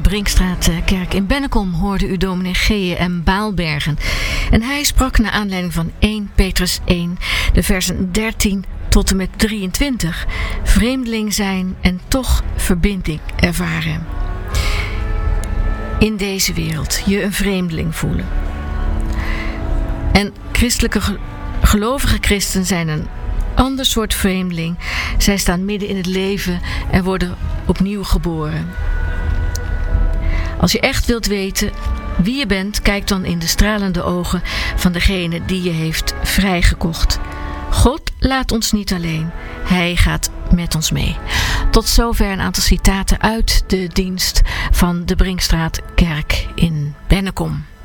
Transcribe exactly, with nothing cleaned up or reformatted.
Brinkstraatkerk in Bennekom hoorde u dominee G M Baalbergen. En hij sprak naar aanleiding van Eerste Petrus één, de versen dertien tot en met drieëntwintig. Vreemdeling zijn en toch verbinding ervaren. In deze wereld je een vreemdeling voelen. En christelijke gelovige christen zijn een ander soort vreemdeling. Zij staan midden in het leven en worden opnieuw geboren. Als je echt wilt weten wie je bent, kijk dan in de stralende ogen van degene die je heeft vrijgekocht. God laat ons niet alleen. Hij gaat met ons mee. Tot zover een aantal citaten uit de dienst van de Brinkstraatkerk in Bennekom.